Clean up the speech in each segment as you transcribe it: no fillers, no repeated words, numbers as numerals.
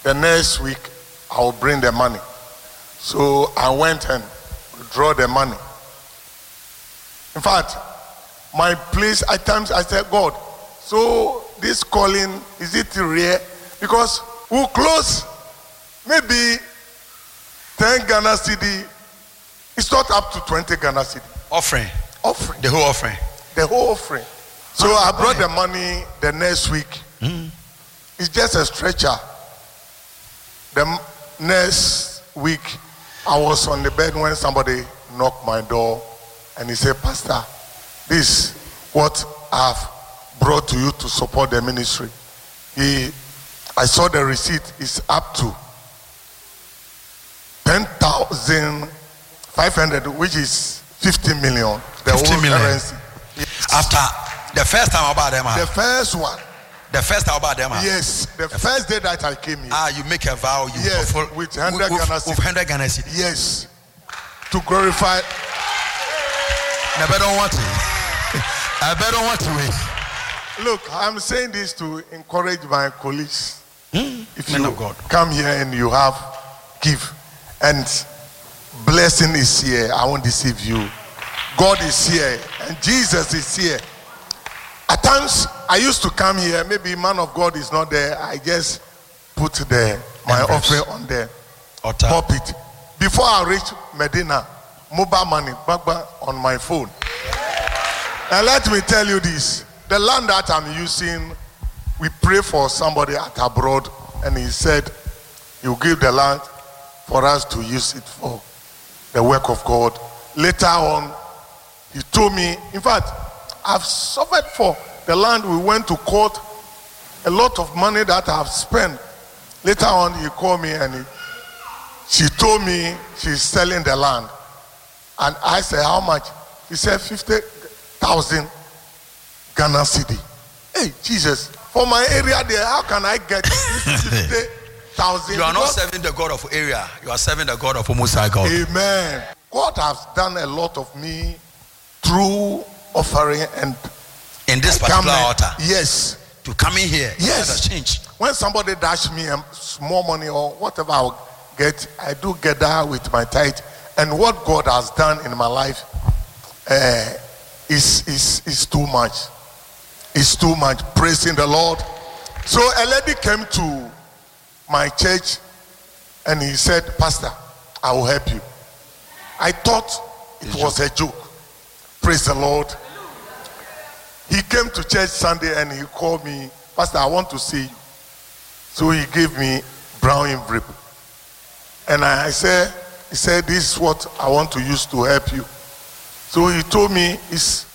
the next week I will bring the money. So I went and draw the money. In fact, my place at times I said, God, so this calling, is it rare? Because we'll close maybe 10 Ghana cedi. It's not up to 20 Ghana cedi. Offering. The whole offering. So I brought the money the next week. It's just a stretcher. The next week, I was on the bed when somebody knocked my door and he said, Pastor, this is what I've brought to you to support the ministry. I saw the receipt is up to 10,500, which is 50 million. The 50 whole million. Currency. Yes. After the first time about them. The first one. The first time about them. Yes. The first day that I came here. You make a vow. You yes. fulfill, with 100 Ghana cedi. With 100 Ghana cedi. Yes. To glorify. I don't want to. I don't want to wait. Look, I'm saying this to encourage my colleagues. If Men you of God. come here and you have give, and blessing is here, I won't deceive you. God is here and Jesus is here. At times I used to come here, maybe man of God is not there. I just put my offering on the pulpit. Before I reach Medina, mobile money on my phone. And let me tell you this, the land that I'm using, we pray for somebody at abroad and he said he'll give the land for us to use it for the work of God. Later on, he told me, in fact, I've suffered for the land. We went to court, a lot of money that I've spent. Later on, he called me and she told me she's selling the land. And I said, how much? He said, 50,000 Ghana cedi. Hey, Jesus, for my area there, how can I get 50,000? You are not serving the God of area. You are serving the God of Most High God. Amen. God has done a lot of me through offering and in this particular altar. Yes. To come in here. Yes. Change. When somebody dash me small money or whatever I'll get, I do get that with my tithe. And what God has done in my life is too much. It's too much. Praising the Lord. So a lady came to my church and he said, Pastor, I will help you. I thought it was a joke. Praise the Lord. He came to church Sunday and he called me, Pastor, I want to see you. So he gave me brown envelope. And he said, this is what I want to use to help you. So he told me it's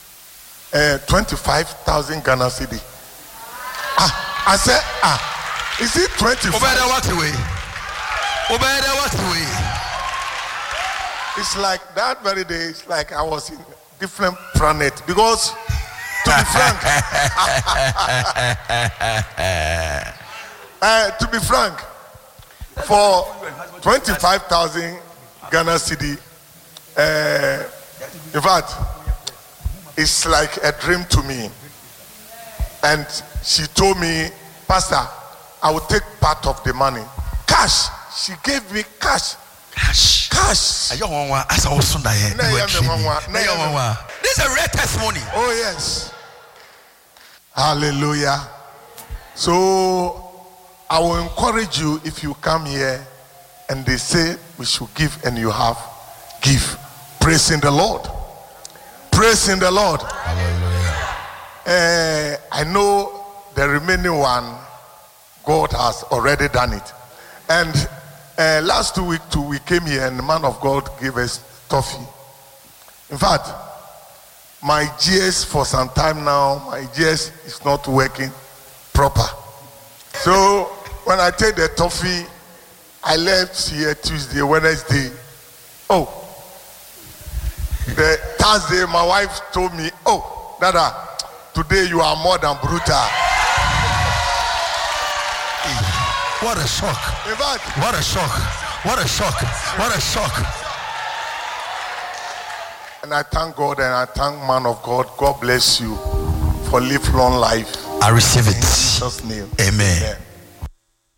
25,000 Ghana cedi. I said, is it 25? It's like that very day, it's like I was in a different planet. Because to be frank, for 25,000 Ghana cedi, in fact, it's like a dream to me. And she told me, Pastor, I will take part of the money. Cash. She gave me cash. Cash. This is a rare testimony. Oh, yes. Hallelujah. So I will encourage you, if you come here and they say we should give and you have, give. Praising the Lord. Praising the Lord. Hallelujah. I know the remaining one, God has already done it. And last week too, we came here and the man of God gave us toffee. In fact, my GS for some time now, my GS is not working proper. So when I take the toffee, I left here Tuesday, Wednesday. Oh, the Thursday, my wife told me, oh, Dada, today you are more than brutal. What a shock. In fact, what a shock. What a shock. What a shock. And I thank God and I thank man of God. God bless you for live long life. I receive it. In Jesus' name. Amen. Amen.